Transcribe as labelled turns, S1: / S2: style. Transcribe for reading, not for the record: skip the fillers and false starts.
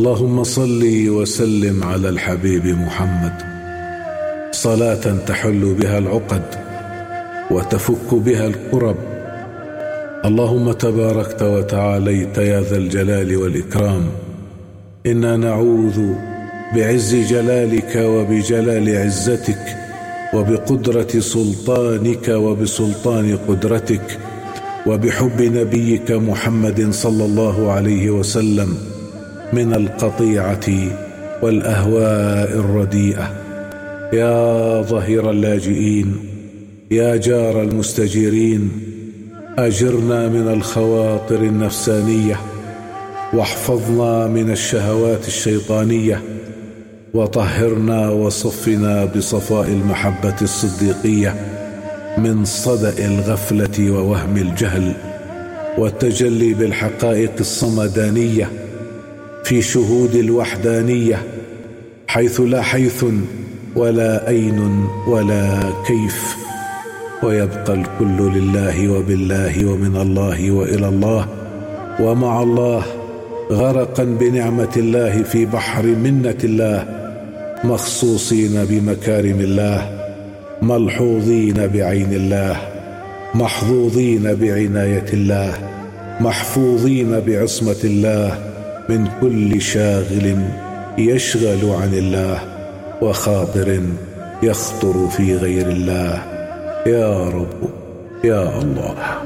S1: اللهم صل وسلم على الحبيب محمد صلاة تحل بها العقد وتفك بها الكرب. اللهم تباركت وتعاليت يا ذا الجلال والإكرام، إنا نعوذ بعز جلالك وبجلال عزتك وبقدرة سلطانك وبسلطان قدرتك وبحب نبيك محمد صلى الله عليه وسلم من القطيعة والأهواء الرديئة. يا ظهير اللاجئين، يا جار المستجيرين، أجرنا من الخواطر النفسانية، واحفظنا من الشهوات الشيطانية، وطهرنا وصفنا بصفاء المحبة الصديقية من صدأ الغفلة ووهم الجهل، والتجلي بالحقائق الصمدانية في شهود الوحدانية، حيث لا حيث ولا أين ولا كيف، ويبقى الكل لله وبالله ومن الله وإلى الله ومع الله، غرقا بنعمة الله في بحر منة الله، مخصوصين بمكارم الله، ملحوظين بعين الله، محظوظين بعناية الله، محفوظين بعصمة الله من كل شاغل يشغل عن الله وخاطر يخطر في غير الله. يا رب، يا الله.